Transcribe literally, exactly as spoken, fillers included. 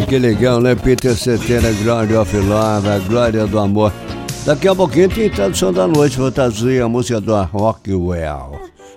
que legal, né? Peter Cetera, Glory of Love, a glória do amor. Daqui a pouquinho tem Tradução da Noite, fantasia, a música do Rockwell.